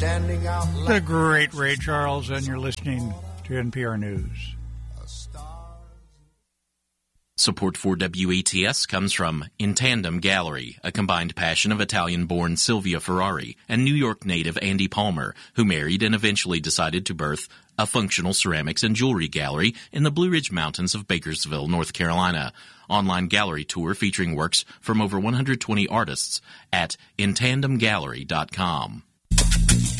standing out like The great Ray Charles, and you're listening to NPR News. Support for WETS comes from In Tandem Gallery, a combined passion of Italian-born Silvia Ferrari and New York native Andy Palmer, who married and eventually decided to birth a functional ceramics and jewelry gallery in the Blue Ridge Mountains of Bakersville, North Carolina. Online gallery tour featuring works from over 120 artists at intandemgallery.com.